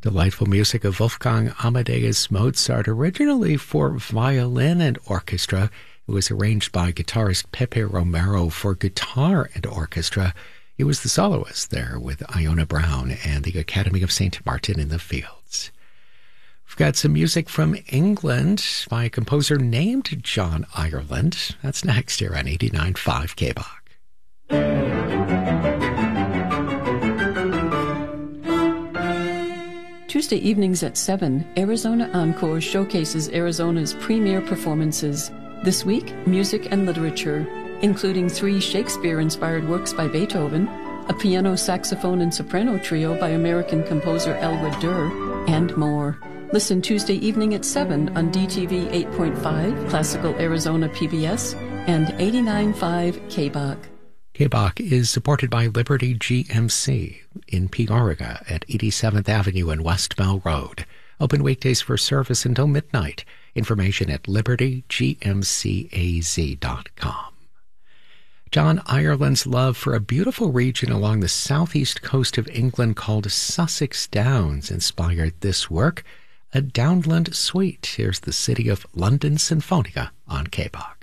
Delightful music of Wolfgang Amadeus Mozart, originally for violin and orchestra. It was arranged by guitarist Pepe Romero for guitar and orchestra. He was the soloist there with Iona Brown and the Academy of St. Martin in the Fields. We've got some music from England by a composer named John Ireland. That's next here on 89.5 KBOC. Tuesday evenings at 7, Arizona Encore showcases Arizona's premier performances. This week, music and literature, including 3 Shakespeare-inspired works by Beethoven, a piano, saxophone, and soprano trio by American composer Elwood Durr, and more. Listen Tuesday evening at 7 on DTV 8.5, Classical Arizona PBS, and 89.5 KBOC. KBOC is supported by Liberty GMC in Peoria at 87th Avenue and West Bell Road. Open weekdays for service until midnight. Information at libertygmcaz.com. John Ireland's love for a beautiful region along the southeast coast of England called Sussex Downs inspired this work, a Downland Suite. Here's the City of London Sinfonia on KBOC.